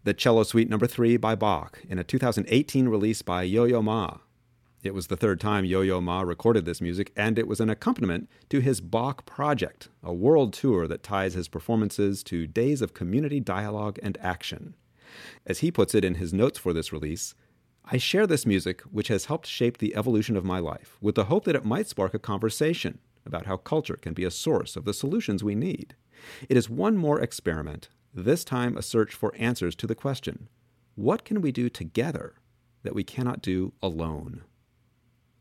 the Cello Suite No. 3 by Bach in a 2018 release by Yo-Yo Ma. It was the third time Yo-Yo Ma recorded this music, and it was an accompaniment to his Bach Project, a world tour that ties his performances to days of community dialogue and action. As he puts it in his notes for this release, I share this music, which has helped shape the evolution of my life, with the hope that it might spark a conversation about how culture can be a source of the solutions we need. It is one more experiment, this time a search for answers to the question, what can we do together that we cannot do alone?